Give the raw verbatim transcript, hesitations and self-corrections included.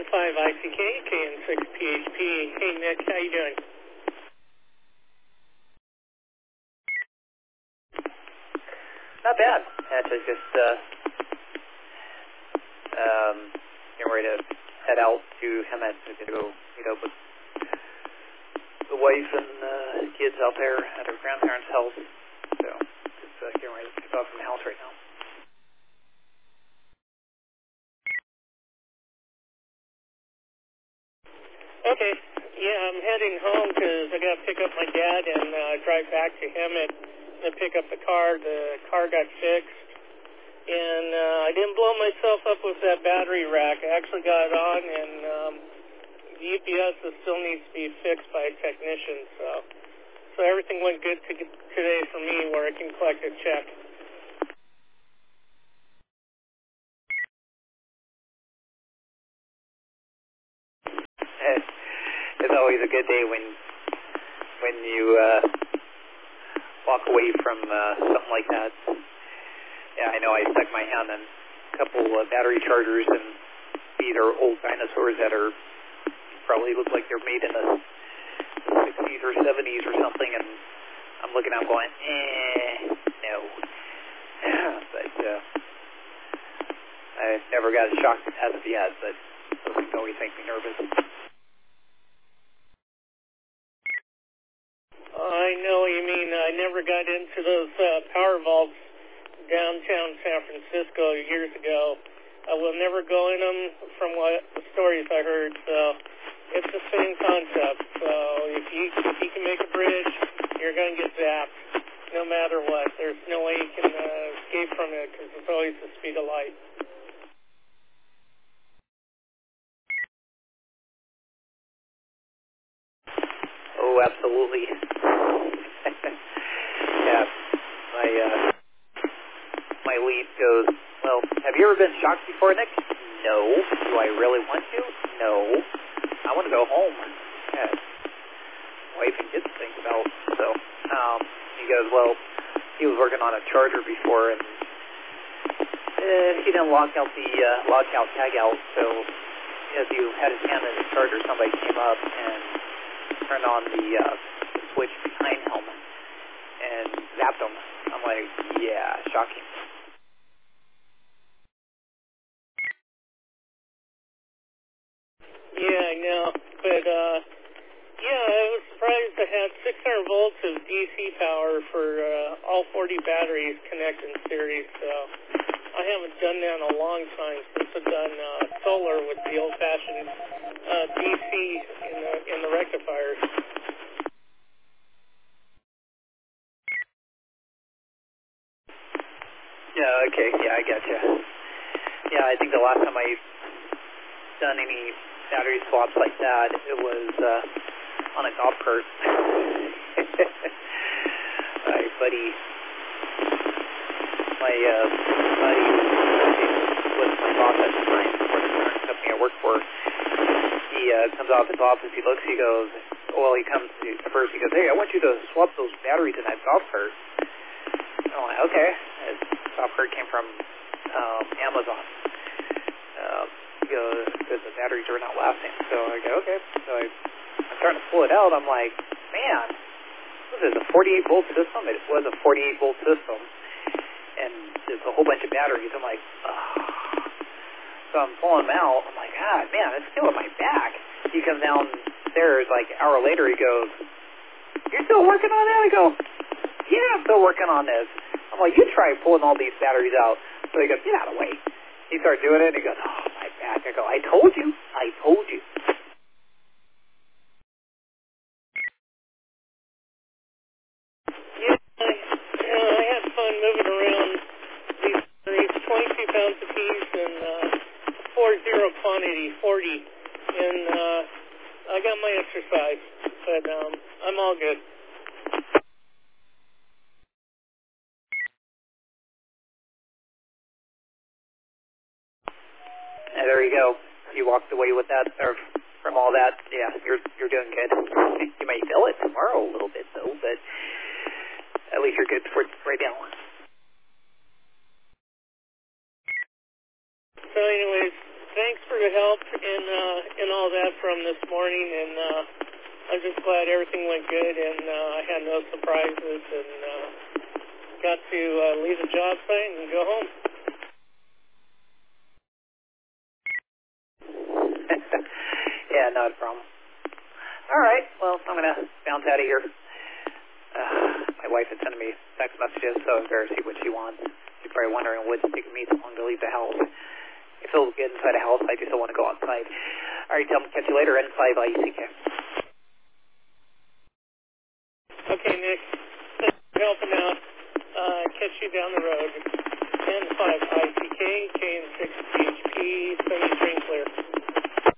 five I C K, K N six P H P. Hey, Nick, how you doing? Not bad. Actually, just uh, um, getting ready to head out to Hemet to go meet up with the wife and uh, kids out there at her grandparents' house. So, just uh, getting ready to pick off from the house right now. Okay. Yeah, I'm heading home because I got to pick up my dad and uh, drive back to Hemet and pick up the car. The car got fixed. And uh, I didn't blow myself up with that battery rack. I actually got it on, and um, the U P S still needs to be fixed by a technician. So, so everything went good to get today for me, where I can collect a check. It's always a good day when when you uh, walk away from uh, something like that. Yeah, I know I stuck my hand in a couple of battery chargers, and these are old dinosaurs that are probably look like they're made in the sixties or seventies or something, and I'm looking at them going, eh, no. But uh, I've never got a shock as of yet, but those things always make me nervous. I know what you mean. I never got into those uh, power vaults downtown San Francisco years ago. I will never go in them from what the stories I heard. So it's the same concept. So if you if you can make a bridge, you're going to get zapped no matter what. There's no way you can uh, escape from it because it's always the speed of light. Oh, absolutely. Yeah, my uh, my lead goes, well, have you ever been shocked before, Nick? No. Do I really want to? No. I want to go home. Yeah. Wife and kids think about. So um, he goes, well, he was working on a charger before, and uh, he didn't lock out the uh, lock out tag out. So as he had his hand in the charger, somebody came up and turned on the uh, switch behind him and zapped him. I'm like, yeah, shocking. Yeah, I know. But, uh, yeah, I was surprised I had six hundred volts of D C power for uh, all forty batteries connected in series. So I haven't done that in a long time since I've done uh, solar with the old-fashioned uh, D C in the, in the rectifiers. Yeah, okay, yeah, I gotcha. Yeah, I think the last time I've done any battery swaps like that, it was uh, on a golf cart. My buddy, my uh, buddy was my boss at the time for the current company I work for. He uh, comes out of his office, he looks, he goes, well, he comes to, first he goes, hey, I want you to swap those batteries in that golf cart. I'm like, okay. His golf cart came from um, Amazon. Uh, he goes, because the batteries are not lasting. So I go, okay. So I, I'm starting to pull it out. I'm like, man, what is this, a forty-eight volt system? It was a forty-eight volt system. And there's a whole bunch of batteries. I'm like, oh. So I'm pulling them out. I'm like, God, man, it's killing my back. He comes downstairs like an hour later. He goes, you're still working on that? I go, yeah, I'm still working on this. I'm like, you try pulling all these batteries out. So he goes, get out of the way. He starts doing it, and he goes, oh, my back. I go, I told you. I told you. Yeah, I, uh, I had fun moving around these batteries, twenty-two pounds apiece, and uh, four zero quantity, forty. And uh, I got my exercise, but um, I'm all good. And there you go. You walked away with that, or from all that. Yeah, you're you're doing good. You may feel it tomorrow a little bit, though, but at least you're good for right now. So anyways, thanks for the help, and uh, and all that from this morning, and uh, I'm just glad everything went good, and uh, I had no surprises, and uh, got to uh, leave the job site and go home. Yeah, not a problem. All right, well, I'm going to bounce out of here. Uh, my wife is sending me text messages, so I'm going to see what she wants. She's probably wondering what's taking me so long to leave the house. If he'll get inside the house, I just don't want to go outside. All right, tell him to catch you later, N five I C K. Okay, Nick. Thanks for helping out. Uh, catch you down the road.